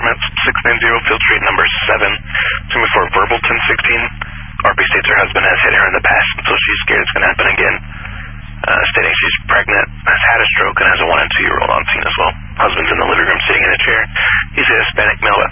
That's 690 Field Street, number 7. To move for verbal 1016. RP states her husband has hit her in the past, so she's scared it's going to happen again. Stating she's pregnant, has had a stroke, and has a 1 and 2-year-old on scene as well. Husband's in the living room sitting in a chair. He's a Hispanic male, about